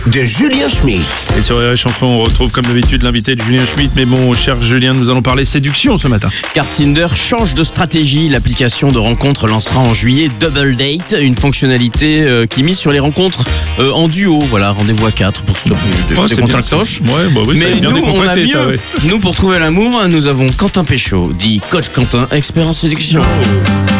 de Julien Schmitt. Et sur les chansons, on retrouve comme d'habitude l'invité de Julien Schmitt. Mais bon, cher Julien, nous allons parler séduction ce matin. Car Tinder change de stratégie. L'application de rencontre lancera en juillet Double Date, une fonctionnalité qui mise sur les rencontres en duo. Voilà, rendez-vous à 4 pour des contactoches. Oui, Mais bien nous, on a décontracté, mieux. ça, ouais. Nous, pour trouver l'amour, nous avons Quentin Péchaud, dit coach Quentin, expert en séduction.